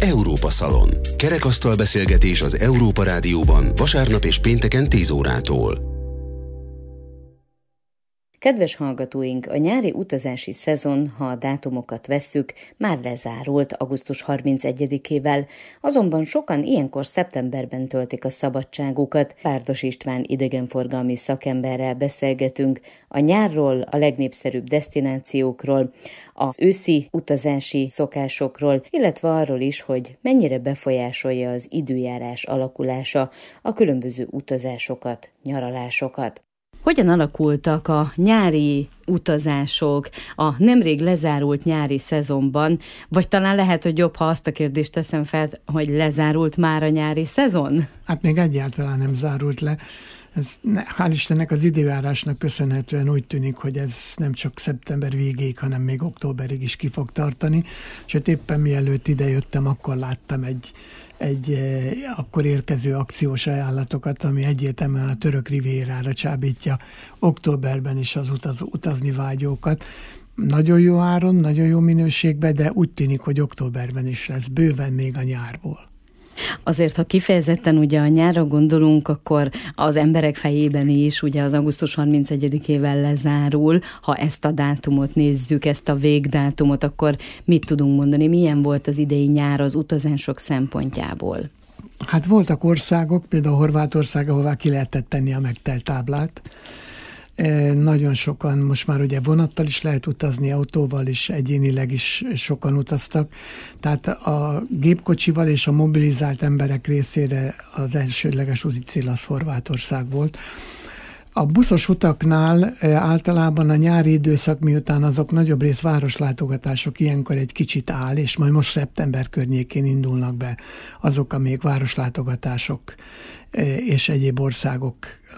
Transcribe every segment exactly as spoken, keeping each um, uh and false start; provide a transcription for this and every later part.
Európa Szalon. Kerekasztal beszélgetés az Európa Rádióban vasárnap és pénteken tíz órától. Kedves hallgatóink, a nyári utazási szezon, ha a dátumokat vesszük, már lezárult augusztus harmincegyedikével, azonban sokan ilyenkor szeptemberben töltik a szabadságukat. Párdos István idegenforgalmi szakemberrel beszélgetünk a nyárról, a legnépszerűbb desztinációkról, az őszi utazási szokásokról, illetve arról is, hogy mennyire befolyásolja az időjárás alakulása a különböző utazásokat, nyaralásokat. Hogyan alakultak a nyári utazások a nemrég lezárult nyári szezonban, vagy talán lehet, hogy jobb, ha azt a kérdést teszem fel, hogy lezárult már a nyári szezon? Hát még egyáltalán nem zárult le. Ez, hál' Istennek az időjárásnak köszönhetően úgy tűnik, hogy ez nem csak szeptember végéig, hanem még októberig is ki fog tartani. Sőt, éppen mielőtt idejöttem, akkor láttam egy, egy akkor érkező akciós ajánlatokat, ami egyértelműen a török rivérára csábítja októberben is az utaz, utazni vágyókat. Nagyon jó áron, nagyon jó minőségben, de úgy tűnik, hogy októberben is lesz, bőven még a nyárból. Azért, ha kifejezetten ugye a nyárra gondolunk, akkor az emberek fejében is ugye az augusztus harmincegyedikével lezárul. Ha ezt a dátumot nézzük, ezt a végdátumot, akkor mit tudunk mondani? Milyen volt az idei nyár az utazások szempontjából? Hát voltak országok, például Horvátország, ahová ki lehetett tenni a megtelt táblát. Nagyon sokan, most már ugye vonattal is lehet utazni, autóval is, egyénileg is sokan utaztak. Tehát a gépkocsival és a mobilizált emberek részére az elsődleges úti cél az Horvátország volt. A buszos utaknál általában a nyári időszak, miután azok nagyobb rész városlátogatások, ilyenkor egy kicsit áll, és majd most szeptember környékén indulnak be azok a még városlátogatások és egyéb országok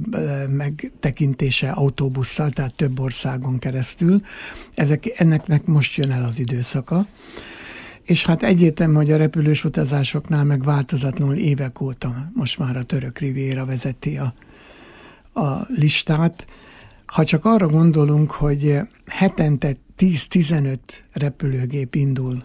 megtekintése autóbusszal, tehát több országon keresztül. Ezek, ennek most jön el az időszaka. És hát egyértelmű, hogy a repülős utazásoknál meg változatlanul évek óta most már a török riviera vezeti a a listát. Ha csak arra gondolunk, hogy hetente tíz-tizenöt repülőgép indul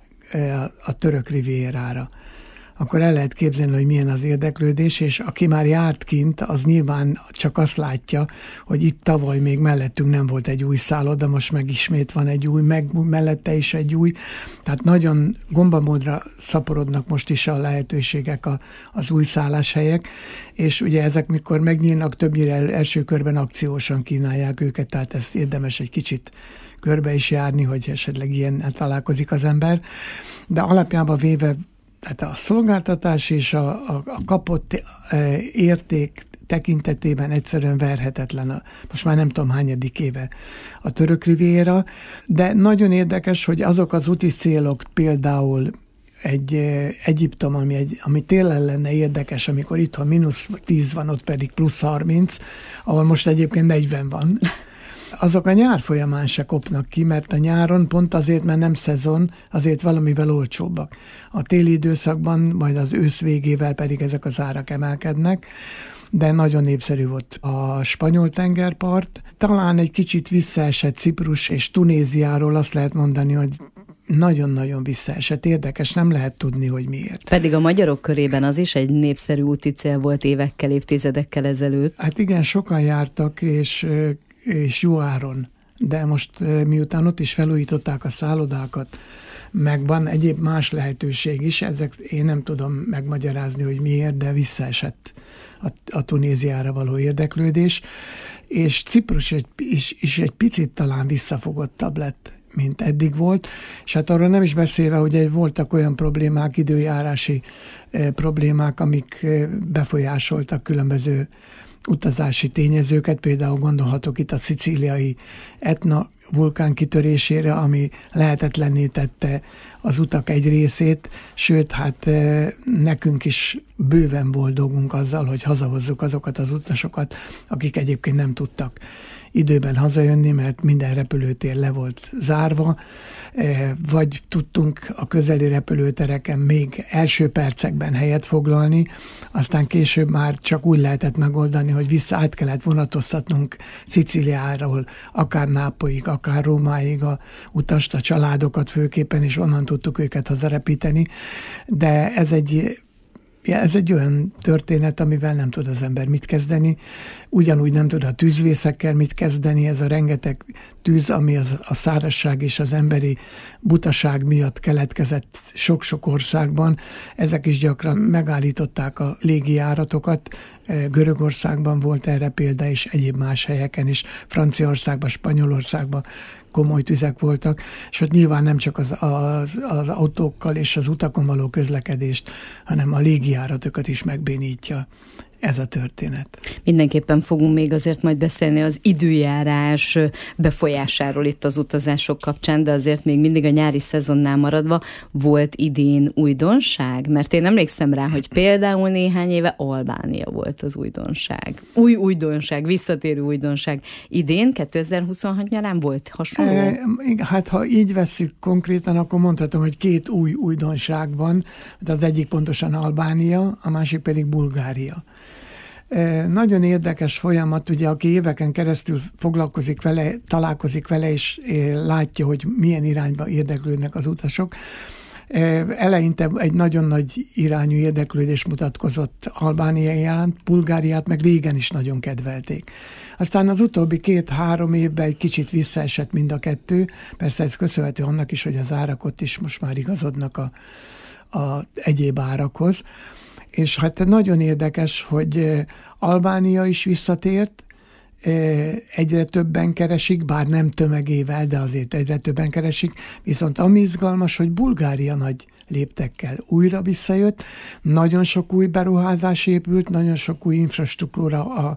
a török rivierára, akkor el lehet képzelni, hogy milyen az érdeklődés, és aki már járt kint, az nyilván csak azt látja, hogy itt tavaly még mellettünk nem volt egy új szálloda, most meg ismét van egy új, meg mellette is egy új. Tehát nagyon gombamódra szaporodnak most is a lehetőségek a, az új szálláshelyek, és ugye ezek mikor megnyílnak, többnyire első körben akciósan kínálják őket, tehát ezt érdemes egy kicsit körbe is járni, hogy esetleg ilyen találkozik az ember. De alapjában véve tehát a szolgáltatás és a, a, a kapott e, érték tekintetében egyszerűen verhetetlen. A, most már nem tudom hányadik éve a török riviera, de nagyon érdekes, hogy azok az úti célok, például egy e, Egyiptom, ami, egy, ami télen lenne érdekes, amikor itthon mínusz tíz van, ott pedig plusz harminc, ahol most egyébként negyven van. Azok a nyár folyamán se kopnak ki, mert a nyáron pont azért, mert nem szezon, azért valamivel olcsóbbak. A téli időszakban, majd az ősz végével pedig ezek az árak emelkednek, de nagyon népszerű volt a spanyol tengerpart. Talán egy kicsit visszaesett Ciprus és Tunéziáról azt lehet mondani, hogy nagyon-nagyon visszaesett. Érdekes, nem lehet tudni, hogy miért. Pedig a magyarok körében az is egy népszerű úti cél volt évekkel, évtizedekkel ezelőtt. Hát igen, sokan jártak, és és jó áron, de most miután ott is felújították a szállodákat, meg van egyéb más lehetőség is, ezek én nem tudom megmagyarázni, hogy miért, de visszaesett a, a Tunéziára való érdeklődés, és Ciprus is, is egy picit talán visszafogottabb lett, mint eddig volt, és hát arról nem is beszélve, hogy voltak olyan problémák, időjárási eh, problémák, amik eh, befolyásoltak különböző utazási tényezőket, például gondolhatok itt a szicíliai Etna vulkán kitörésére, ami lehetetlenné tette az utak egy részét, sőt, hát nekünk is bőven volt dolgunk azzal, hogy hazahozzuk azokat az utasokat, akik egyébként nem tudtak időben hazajönni, mert minden repülőtér le volt zárva, vagy tudtunk a közeli repülőtereken még első percekben helyet foglalni, aztán később már csak úgy lehetett megoldani, hogy vissza át kellett vonatoztatnunk Szicíliáról, akár Nápolyig, akár Rómáig a utast, a családokat főképpen, és onnan tudtuk őket hazarepíteni, de ez egy Ja, ez egy olyan történet, amivel nem tud az ember mit kezdeni. Ugyanúgy nem tud a tűzvészekkel mit kezdeni, ez a rengeteg tűz, ami az, a szárazság és az emberi butaság miatt keletkezett sok-sok országban. Ezek is gyakran megállították a légijáratokat. Görögországban volt erre példa, és egyéb más helyeken is. Franciaországban, Spanyolországban komoly tüzek voltak, és ott nyilván nem csak az, az, az autókkal és az utakon való közlekedést, hanem a légijáratokat is megbénítja ez a történet. Mindenképpen fogunk még azért majd beszélni az időjárás befolyásáról itt az utazások kapcsán, de azért még mindig a nyári szezonnál maradva volt idén újdonság? Mert én emlékszem rá, hogy például néhány éve Albánia volt az újdonság. Új újdonság, visszatérő újdonság. Idén, kétezer-huszonhat nyarán volt hasonló? E, hát ha így vesszük konkrétan, akkor mondhatom, hogy két új újdonság van, de az egyik pontosan Albánia, a másik pedig Bulgária. Nagyon érdekes folyamat, ugye aki éveken keresztül foglalkozik vele, találkozik vele, és látja, hogy milyen irányba érdeklődnek az utasok. Eleinte egy nagyon nagy irányú érdeklődés mutatkozott Albánia iránt, Bulgáriát meg régen is nagyon kedvelték. Aztán az utóbbi két-három évben egy kicsit visszaesett mind a kettő, persze ez köszönhető annak is, hogy az árak ott is most már igazodnak a, a egyéb árakhoz. És hát nagyon érdekes, hogy Albánia is visszatért, egyre többen keresik, bár nem tömegével, de azért egyre többen keresik, viszont ami izgalmas, hogy Bulgária nagy léptekkel újra visszajött, nagyon sok új beruházás épült, nagyon sok új infrastruktúra a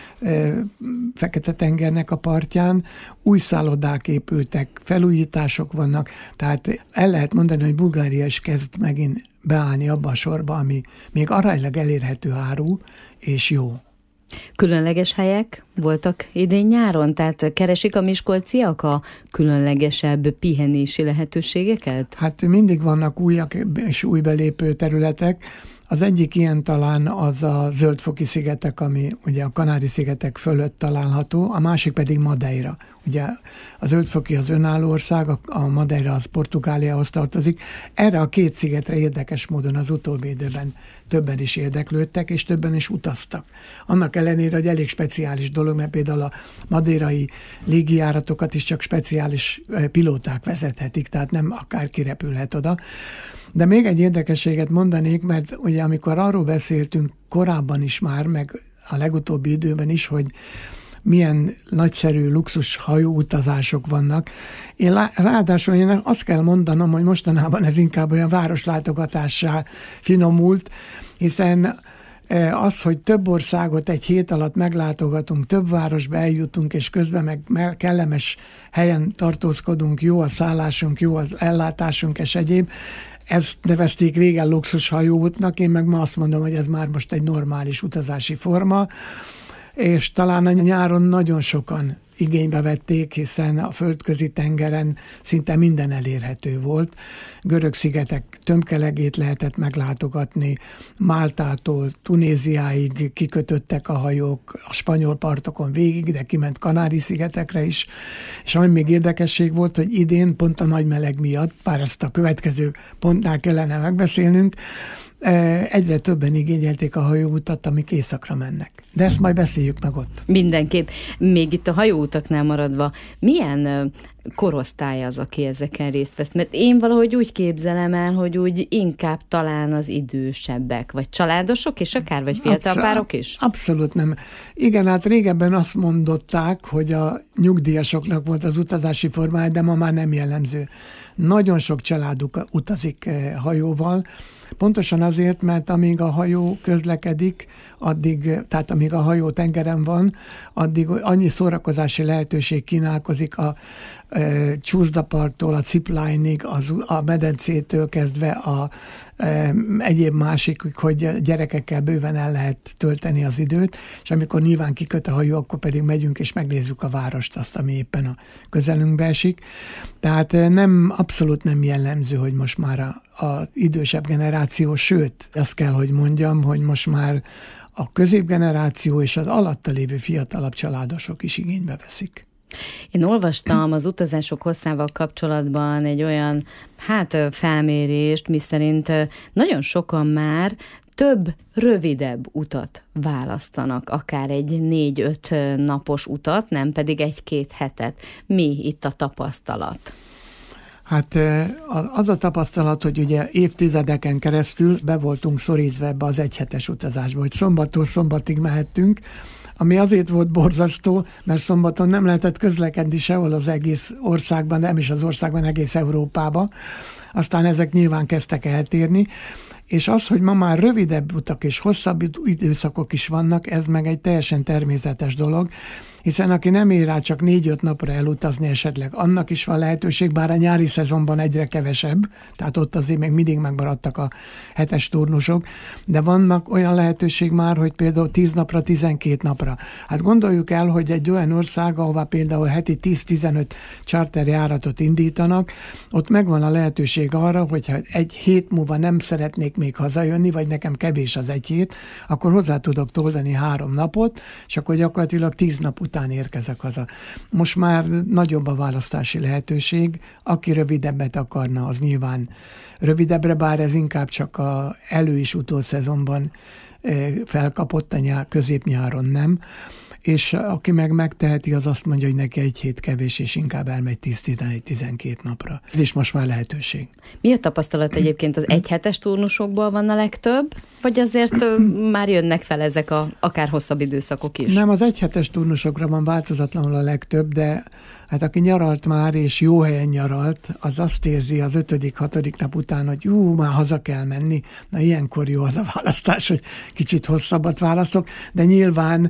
Fekete-tengernek a partján, új szállodák épültek, felújítások vannak, tehát el lehet mondani, hogy Bulgária is kezd megint beállni abba a sorba, ami még aránylag elérhető áru és jó. Különleges helyek voltak idén nyáron? Tehát keresik a miskolciak a különlegesebb pihenési lehetőségeket? Hát mindig vannak újak és új belépő területek. Az egyik ilyen talán az a Zöld-foki szigetek, ami ugye a Kanári-szigetek fölött található, a másik pedig Madeira. Ugye a Zöld-foki az önálló ország, a Madeira az Portugáliához tartozik. Erre a két szigetre érdekes módon az utóbbi időben többen is érdeklődtek, és többen is utaztak. Annak ellenére, hogy elég speciális dolog, mert például a madeirai légijáratokat is csak speciális pilóták vezethetik, tehát nem akárki repülhet oda. De még egy érdekességet mondanék, mert ugye amikor arról beszéltünk korábban is már, meg a legutóbbi időben is, hogy milyen nagyszerű luxus hajóutazások vannak. Én ráadásul én azt kell mondanom, hogy mostanában ez inkább olyan városlátogatássá finomult, hiszen az, hogy több országot egy hét alatt meglátogatunk, több városba eljutunk, és közben meg, meg kellemes helyen tartózkodunk, jó a szállásunk, jó az ellátásunk és egyéb, ezt nevezték régen luxushajóútnak, én meg ma azt mondom, hogy ez már most egy normális utazási forma, és talán a nyáron nagyon sokan igénybe vették, hiszen a földközi tengeren szinte minden elérhető volt. Görög-szigetek tömkelegét lehetett meglátogatni, Máltától Tunéziáig kikötöttek a hajók, a spanyol partokon végig, de kiment Kanári-szigetekre is. És ami még érdekesség volt, hogy idén pont a nagy meleg miatt, bár ezt a következő pontnál kellene megbeszélnünk, egyre többen igényelték a hajóutat, amik északra mennek. De ezt majd beszéljük meg ott. Mindenképp. Még itt a hajóutaknál maradva, milyen korosztály az, aki ezeken részt vesz? Mert én valahogy úgy képzelem el, hogy úgy inkább talán az idősebbek, vagy családosok is akár, vagy fiatal Abszol- párok is? Abszolút nem. Igen, hát régebben azt mondották, hogy a nyugdíjasoknak volt az utazási formája, de ma már nem jellemző. Nagyon sok családuk utazik hajóval, pontosan azért, mert amíg a hajó közlekedik, addig, tehát amíg a hajó tengeren van, addig annyi szórakozási lehetőség kínálkozik a e, csúszdaparttól, a zipline-ig, az, a medencétől kezdve a e, egyéb másikig, hogy gyerekekkel bőven el lehet tölteni az időt, és amikor nyilván kiköt a hajó, akkor pedig megyünk és megnézzük a várost, azt, ami éppen a közelünkbe esik. Tehát nem, abszolút nem jellemző, hogy most már a az idősebb generáció, sőt, azt kell, hogy mondjam, hogy most már a középgeneráció és az alatta lévő fiatalabb családosok is igénybe veszik. Én olvastam az utazások hosszával kapcsolatban egy olyan, hát felmérést, miszerint nagyon sokan már több rövidebb utat választanak, akár egy négy-öt napos utat, nem pedig egy-két hetet. Mi itt a tapasztalat? Hát az a tapasztalat, hogy ugye évtizedeken keresztül be voltunk szorítva ebbe az egyhetes utazásba, hogy szombattól szombatig mehettünk, ami azért volt borzasztó, mert szombaton nem lehetett közlekedni sehol az egész országban, nem is az országban, egész Európában. Aztán ezek nyilván kezdtek eltérni, és az, hogy ma már rövidebb utak és hosszabb időszakok is vannak, ez meg egy teljesen természetes dolog, hiszen aki nem ér rá csak négy-öt napra elutazni esetleg, annak is van lehetőség, bár a nyári szezonban egyre kevesebb, tehát ott azért még mindig megmaradtak a hetes turnusok, de vannak olyan lehetőség már, hogy például tíz napra, tizenkét napra. Hát gondoljuk el, hogy egy olyan ország, ahová például heti tíz-tizenöt charterjáratot indítanak, ott megvan a lehetőség arra, hogyha egy hét múlva nem szeretnék még hazajönni, vagy nekem kevés az egy hét, akkor hozzá tudok toldani három napot, és akkor gyakorlatilag tíz nap után érkezek haza. Most már nagyobb a választási lehetőség, aki rövidebbet akarna, az nyilván rövidebbre, bár ez inkább csak a elő- és utószezonban felkapott, a nyár, középnyáron nem, és aki meg megteheti, az azt mondja, hogy neki egy hét kevés, és inkább elmegy tíz-tizenegy-tizenkét napra. Ez is most már lehetőség. Mi a tapasztalat egyébként, az egyhetes turnusokból van a legtöbb, vagy azért már jönnek fel ezek a akár hosszabb időszakok is? Nem, az egyhetes turnusokra van változatlanul a legtöbb, de hát aki nyaralt már, és jó helyen nyaralt, az azt érzi az ötödik, hatodik nap után, hogy jú, már haza kell menni. Na, ilyenkor jó az a választás, hogy kicsit hosszabbat választok, de nyilván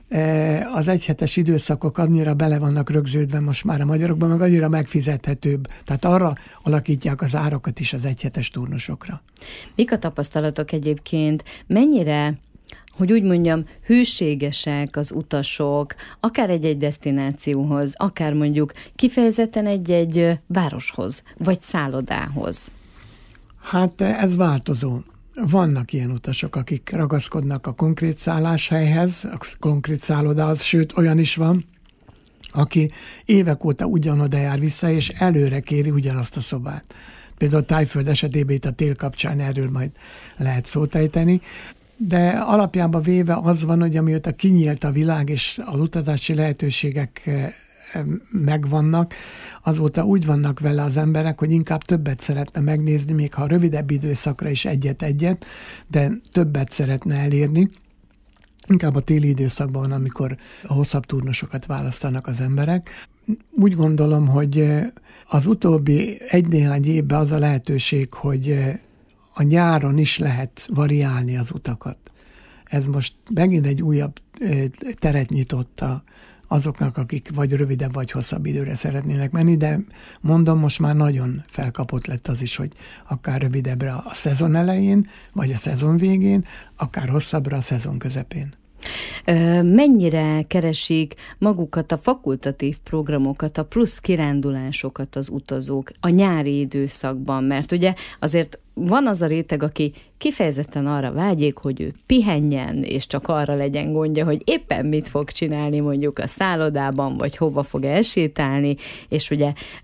az egyhetes időszakok annyira bele vannak rögződve most már a magyarokban, meg annyira megfizethetőbb. Tehát arra alakítják az árakat is az egyhetes turnusokra. Mik a tapasztalatok egyébként? Mennyire, hogy úgy mondjam, hűségesek az utasok, akár egy-egy desztinációhoz, akár mondjuk kifejezetten egy-egy városhoz, vagy szállodához? Hát ez változó. Vannak ilyen utasok, akik ragaszkodnak a konkrét szálláshelyhez, a konkrét szállodához, sőt olyan is van, aki évek óta ugyanoda jár vissza, és előre kéri ugyanazt a szobát. Például a Tájföld esetében itt a tél kapcsán erről majd lehet szót ejteni, de alapjában véve az van, hogy amióta kinyílt a világ, és az utazási lehetőségek megvannak, azóta úgy vannak vele az emberek, hogy inkább többet szeretne megnézni, még ha rövidebb időszakra is egyet-egyet, de többet szeretne elérni. Inkább a téli időszakban, amikor a hosszabb turnusokat választanak az emberek. Úgy gondolom, hogy az utóbbi egy-néhány évben az a lehetőség, hogy a nyáron is lehet variálni az utakat. Ez most megint egy újabb teret nyitott a azoknak, akik vagy rövidebb, vagy hosszabb időre szeretnének menni, de mondom, most már nagyon felkapott lett az is, hogy akár rövidebbre a szezon elején, vagy a szezon végén, akár hosszabbra a szezon közepén. Mennyire keresik magukat a fakultatív programokat, a plusz kirándulásokat az utazók a nyári időszakban? Mert ugye azért van az a réteg, aki kifejezetten arra vágyik, hogy ő pihenjen, és csak arra legyen gondja, hogy éppen mit fog csinálni mondjuk a szállodában, vagy hova fog elsétálni, és ugye